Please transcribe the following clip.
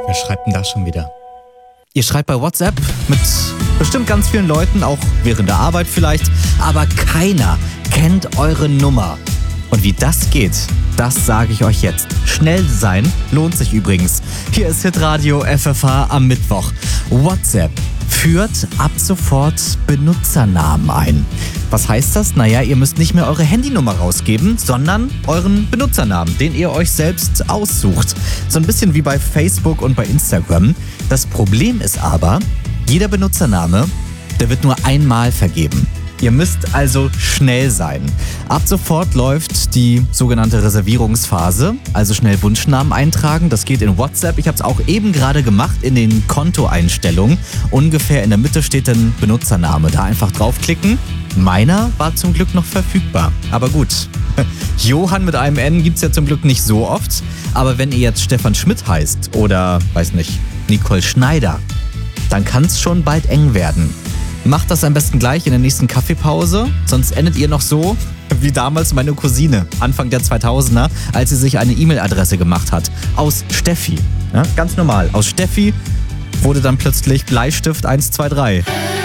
Wer schreibt denn da schon wieder? Ihr schreibt bei WhatsApp mit bestimmt ganz vielen Leuten, auch während der Arbeit vielleicht, aber keiner kennt eure Nummer. Und wie das geht, das sage ich euch jetzt. Schnell sein lohnt sich übrigens. Hier ist Hitradio FFH am Mittwoch. WhatsApp führt ab sofort Benutzernamen ein. Was heißt das? Naja, ihr müsst nicht mehr eure Handynummer rausgeben, sondern euren Benutzernamen, den ihr euch selbst aussucht. So ein bisschen wie bei Facebook und bei Instagram. Das Problem ist aber, jeder Benutzername, der wird nur einmal vergeben. Ihr müsst also schnell sein. Ab sofort läuft die sogenannte Reservierungsphase, also schnell Wunschnamen eintragen. Das geht in WhatsApp. Ich habe es auch eben gerade gemacht in den Kontoeinstellungen. Ungefähr in der Mitte steht ein Benutzername. Da einfach draufklicken. Meiner war zum Glück noch verfügbar. Aber gut, Johann mit einem N gibt's ja zum Glück nicht so oft. Aber wenn ihr jetzt Stefan Schmidt heißt oder, weiß nicht, Nicole Schneider, dann kann es schon bald eng werden. Macht das am besten gleich in der nächsten Kaffeepause, sonst endet ihr noch so wie damals meine Cousine, Anfang der 2000er, als sie sich eine E-Mail-Adresse gemacht hat. Aus Steffi. Ja, ganz normal. Aus Steffi wurde dann plötzlich Bleistift 123.